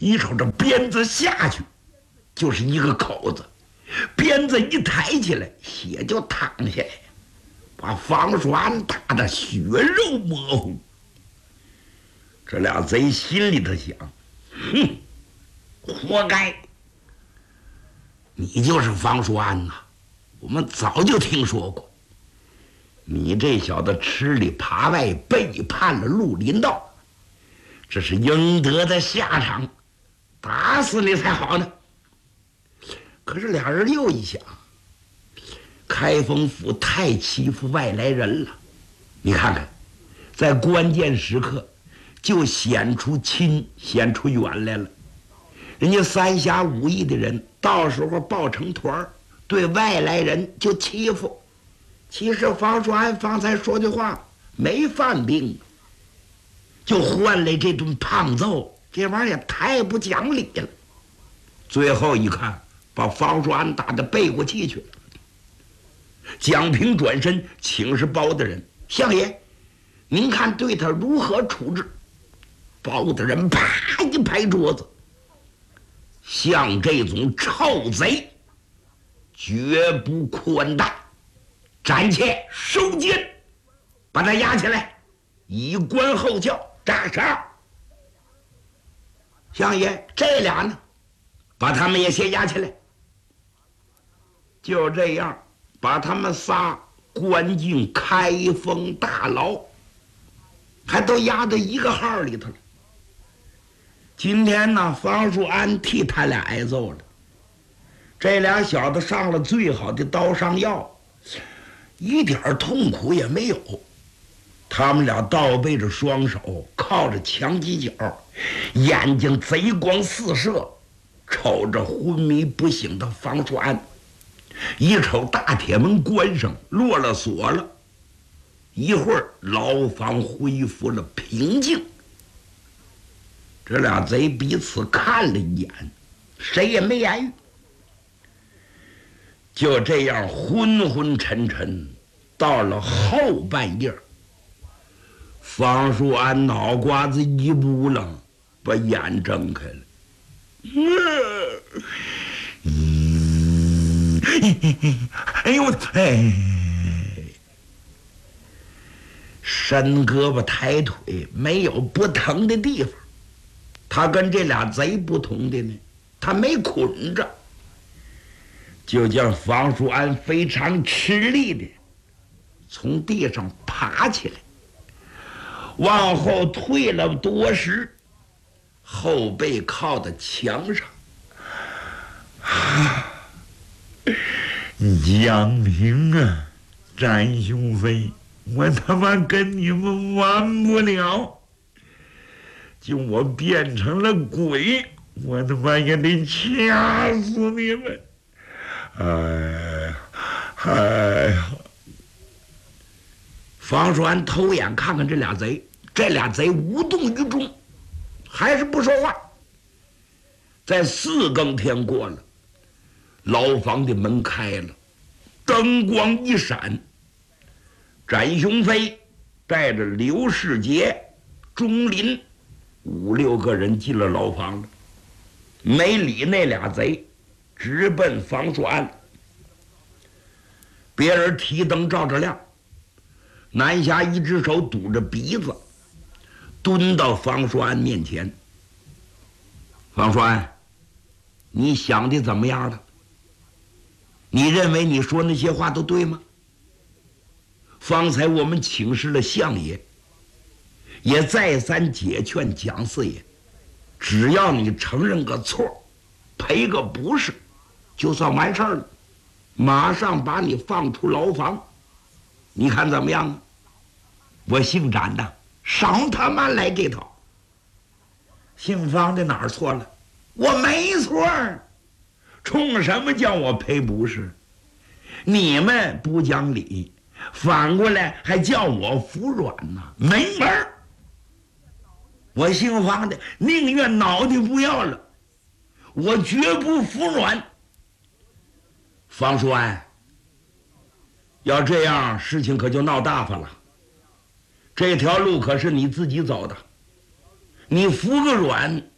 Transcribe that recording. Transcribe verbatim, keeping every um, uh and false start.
一瞅这鞭子下去，就是一个口子，鞭子一抬起来，血就淌下来，把方叔安打得血肉模糊。这俩贼心里头想：哼，活该！你就是方叔安呐，我们早就听说过。你这小子吃里扒外，背叛了绿林道，这是应得的下场，打死你才好呢。可是俩人又一想，开封府太欺负外来人了，你看看，在关键时刻就显出亲显出远来了。人家三峡五邑的人到时候抱成团，对外来人就欺负。其实方叔安方才说的话没犯病，就换来这顿胖揍，这玩意儿也太不讲理了。最后一看，把方叔安打得背过气去了。蒋平转身请示包大人：“相爷，您看对他如何处置？”包大人啪一拍桌子：“像这种臭贼，绝不宽大，暂且收监，把他押起来，以观后教。扎上。相爷，这俩呢，把他们也先押起来。”就这样，把他们仨关进开封大牢，还都押到一个号里头了。今天呢，方叔安替他俩挨揍了。这俩小子上了最好的刀伤药，一点痛苦也没有。他们俩倒背着双手，靠着墙犄角，眼睛贼光四射，瞅着昏迷不醒的方叔安。一瞅大铁门关上，落了锁了。一会儿，牢房恢复了平静。这俩贼彼此看了一眼，谁也没言语。就这样昏昏沉沉，到了后半夜，方叔安脑瓜子一扑棱，把眼睁开了。嗯，哎呦，哎，伸胳膊抬腿，没有不疼的地方。他跟这俩贼不同的呢，他没捆着，就叫方叔安非常吃力的从地上爬起来，往后退了多时，后背靠在墙上。啊，蒋平啊，展雄飞，我他妈跟你们玩不了，就我变成了鬼，我他妈也得掐死你们！哎，哎呀！方叔安偷眼看看这俩贼，这俩贼无动于衷，还是不说话。在四更天过了，牢房的门开了，灯光一闪，展雄飞带着刘世杰、钟林五六个人进了牢房了，没理那俩贼，直奔方叔安。别人提灯照着亮，南霞一只手堵着鼻子，蹲到方叔安面前。方叔安，你想的怎么样了？你认为你说那些话都对吗？方才我们请示了相爷，也再三解劝蒋四爷，只要你承认个错，赔个不是，就算完事儿了，马上把你放出牢房，你看怎么样啊？我姓展的，少他妈来这套。姓方的哪儿错了？我没错，冲什么叫我赔不是？你们不讲理，反过来还叫我服软呢，没门儿！我姓方的宁愿脑袋不要了，我绝不服软。方叔安，要这样事情可就闹大发了。这条路可是你自己走的，你服个软